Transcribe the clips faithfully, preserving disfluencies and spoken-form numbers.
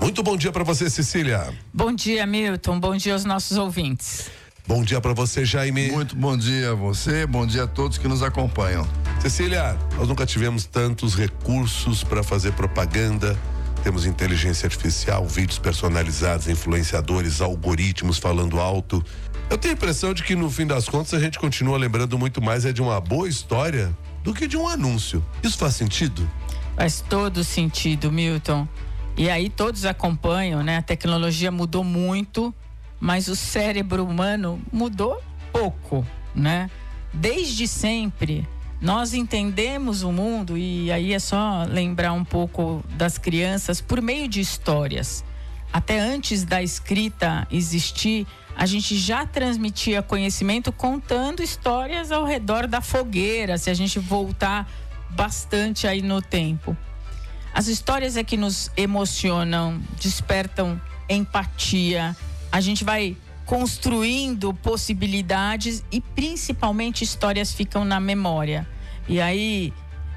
Muito bom dia para você, Cecília. Bom dia, Milton. Bom dia aos nossos ouvintes. Bom dia para você, Jaime. Muito bom dia a você, bom dia a todos que nos acompanham. Cecília, nós nunca tivemos tantos recursos para fazer propaganda. Temos inteligência artificial, vídeos personalizados, influenciadores, algoritmos falando alto. Eu tenho a impressão de que no fim das contas a gente continua lembrando muito mais é de uma boa história do que de um anúncio. Isso faz sentido? Faz todo sentido, Milton. E aí todos acompanham, né? A tecnologia mudou muito, mas o cérebro humano mudou pouco, né? Desde sempre, nós entendemos o mundo, e aí é só lembrar um pouco das crianças, por meio de histórias. Até antes da escrita existir, a gente já transmitia conhecimento contando histórias ao redor da fogueira, se a gente voltar bastante aí no tempo. As histórias é que nos emocionam, despertam empatia, a gente vai construindo possibilidades e principalmente histórias ficam na memória. E aí,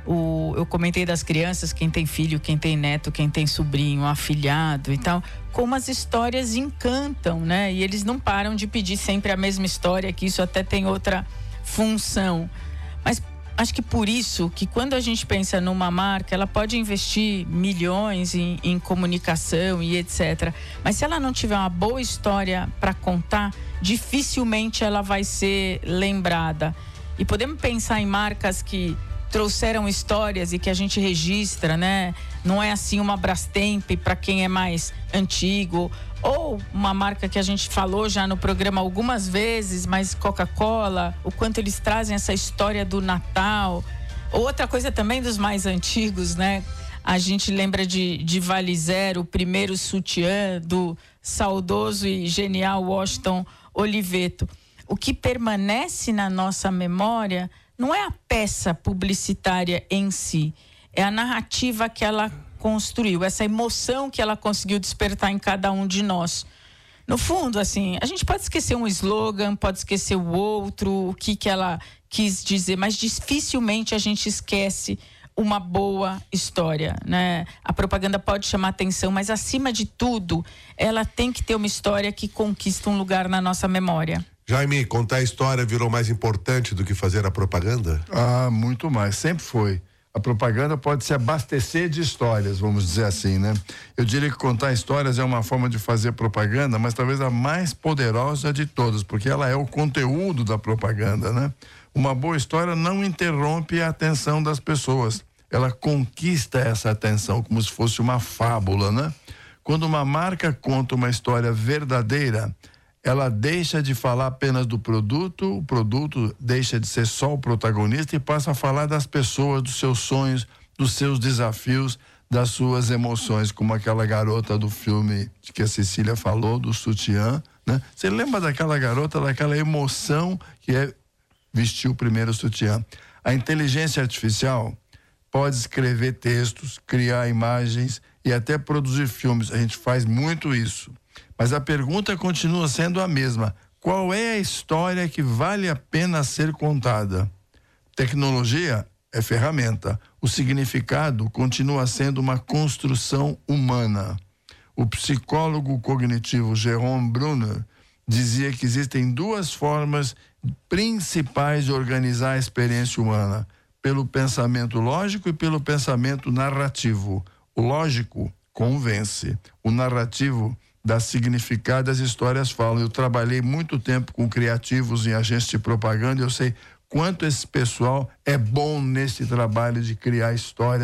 o, eu comentei das crianças, quem tem filho, quem tem neto, quem tem sobrinho, afilhado e tal, como as histórias encantam, né? E eles não param de pedir sempre a mesma história, que isso até tem outra função. Mas acho que por isso que quando a gente pensa numa marca, ela pode investir milhões em, em comunicação e etcétera. Mas se ela não tiver uma boa história para contar, dificilmente ela vai ser lembrada. E podemos pensar em marcas que trouxeram histórias e que a gente registra, né? Não é assim uma Brastemp para quem é mais antigo, ou uma marca que a gente falou já no programa algumas vezes, mas Coca-Cola, o quanto eles trazem essa história do Natal. Outra coisa também dos mais antigos, né? A gente lembra de, de Vale Zero, o primeiro sutiã do saudoso e genial Washington Oliveto. O que permanece na nossa memória não é a peça publicitária em si, é a narrativa que ela construiu, essa emoção que ela conseguiu despertar em cada um de nós. No fundo, assim, a gente pode esquecer um slogan, pode esquecer o outro, o que, que ela quis dizer, mas dificilmente a gente esquece uma boa história, né? A propaganda pode chamar atenção, mas acima de tudo, ela tem que ter uma história que conquista um lugar na nossa memória. Jaime, contar a história virou mais importante do que fazer a propaganda? Ah, muito mais, sempre foi. A propaganda pode se abastecer de histórias, vamos dizer assim, né? Eu diria que contar histórias é uma forma de fazer propaganda, mas talvez a mais poderosa de todas, porque ela é o conteúdo da propaganda, né? Uma boa história não interrompe a atenção das pessoas, ela conquista essa atenção como se fosse uma fábula, né? Quando uma marca conta uma história verdadeira, ela deixa de falar apenas do produto, o produto deixa de ser só o protagonista e passa a falar das pessoas, dos seus sonhos, dos seus desafios, das suas emoções, como aquela garota do filme que a Cecília falou, do sutiã, né? Você lembra daquela garota, daquela emoção que é vestir o primeiro sutiã? A inteligência artificial pode escrever textos, criar imagens e até produzir filmes. A gente faz muito isso. Mas a pergunta continua sendo a mesma. Qual é a história que vale a pena ser contada? Tecnologia é ferramenta. O significado continua sendo uma construção humana. O psicólogo cognitivo Jerome Bruner dizia que existem duas formas principais de organizar a experiência humana: pelo pensamento lógico e pelo pensamento narrativo. O lógico convence, o narrativo dá significado, as histórias falam. Eu trabalhei muito tempo com criativos em agências de propaganda, eu sei quanto esse pessoal é bom nesse trabalho de criar histórias